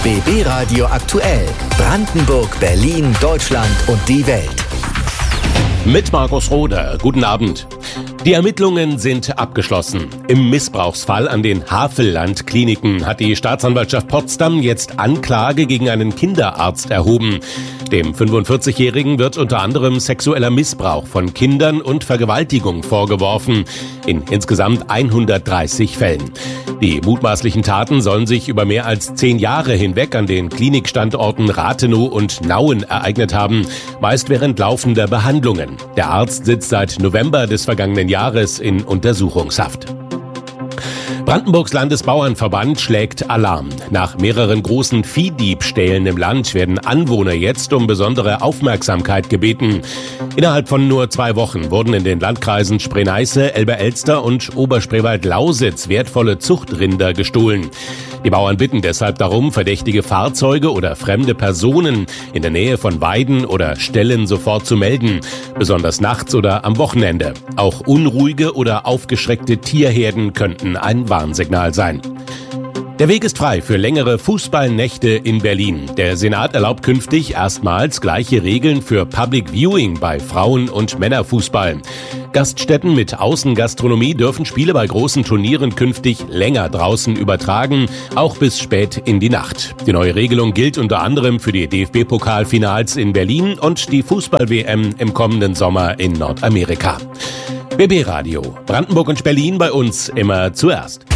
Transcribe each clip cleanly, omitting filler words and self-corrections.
BB Radio aktuell. Brandenburg, Berlin, Deutschland und die Welt. Mit Markus Roder. Guten Abend. Die Ermittlungen sind abgeschlossen. Im Missbrauchsfall an den Havelland-Kliniken hat die Staatsanwaltschaft Potsdam jetzt Anklage gegen einen Kinderarzt erhoben. Dem 45-Jährigen wird unter anderem sexueller Missbrauch von Kindern und Vergewaltigung vorgeworfen, in insgesamt 130 Fällen. Die mutmaßlichen Taten sollen sich über mehr als 10 Jahre hinweg an den Klinikstandorten Rathenow und Nauen ereignet haben, meist während laufender Behandlungen. Der Arzt sitzt seit November des vergangenen Jahres in Untersuchungshaft. Brandenburgs Landesbauernverband schlägt Alarm. Nach mehreren großen Viehdiebstählen im Land werden Anwohner jetzt um besondere Aufmerksamkeit gebeten. Innerhalb von nur 2 Wochen wurden in den Landkreisen Spree-Neiße, Elbe-Elster und Oberspreewald-Lausitz wertvolle Zuchtrinder gestohlen. Die Bauern bitten deshalb darum, verdächtige Fahrzeuge oder fremde Personen in der Nähe von Weiden oder Ställen sofort zu melden, besonders nachts oder am Wochenende. Auch unruhige oder aufgeschreckte Tierherden könnten ein Warnsignal sein. Der Weg ist frei für längere Fußballnächte in Berlin. Der Senat erlaubt künftig erstmals gleiche Regeln für Public Viewing bei Frauen- und Männerfußball. Gaststätten mit Außengastronomie dürfen Spiele bei großen Turnieren künftig länger draußen übertragen, auch bis spät in die Nacht. Die neue Regelung gilt unter anderem für die DFB-Pokalfinals in Berlin und die Fußball-WM im kommenden Sommer in Nordamerika. BB Radio. Brandenburg und Berlin bei uns immer zuerst.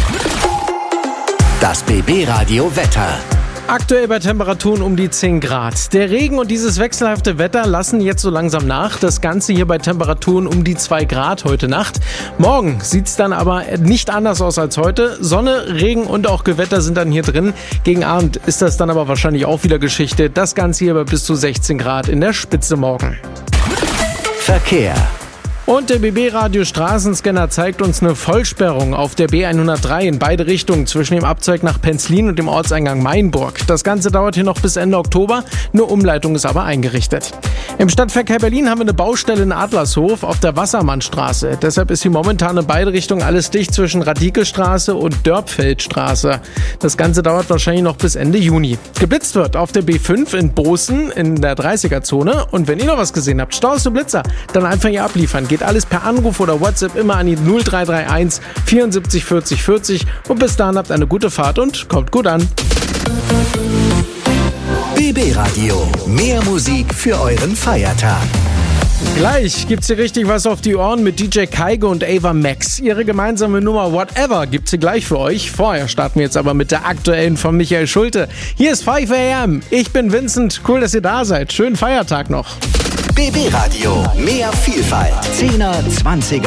Das BB Radio Wetter. Aktuell bei Temperaturen um die 10 Grad. Der Regen und dieses wechselhafte Wetter lassen jetzt so langsam nach. Das Ganze hier bei Temperaturen um die 2 Grad heute Nacht. Morgen sieht es dann aber nicht anders aus als heute. Sonne, Regen und auch Gewitter sind dann hier drin. Gegen Abend ist das dann aber wahrscheinlich auch wieder Geschichte. Das Ganze hier bei bis zu 16 Grad in der Spitze morgen. Verkehr. Und der BB-Radio-Straßenscanner zeigt uns eine Vollsperrung auf der B103 in beide Richtungen zwischen dem Abzweig nach Penzlin und dem Ortseingang Mainburg. Das Ganze dauert hier noch bis Ende Oktober, eine Umleitung ist aber eingerichtet. Im Stadtverkehr Berlin haben wir eine Baustelle in Adlershof auf der Wassermannstraße. Deshalb ist hier momentan in beide Richtungen alles dicht zwischen Radikelstraße und Dörpfeldstraße. Das Ganze dauert wahrscheinlich noch bis Ende Juni. Geblitzt wird auf der B5 in Bozen in der 30er-Zone. Und wenn ihr noch was gesehen habt, Staus und Blitzer, dann einfach hier abliefern. Geht alles per Anruf oder WhatsApp immer an die 0331 74 40 40 und bis dahin habt eine gute Fahrt und kommt gut an. BB Radio. Mehr Musik für euren Feiertag. Gleich gibt's hier richtig was auf die Ohren mit DJ Kaige und Ava Max. Ihre gemeinsame Nummer Whatever gibt's hier gleich für euch. Vorher starten wir jetzt aber mit der aktuellen von Michael Schulte. Hier ist 5 AM. Ich bin Vincent. Cool, dass ihr da seid. Schönen Feiertag noch. BB Radio. Mehr Vielfalt. 10er, 20er,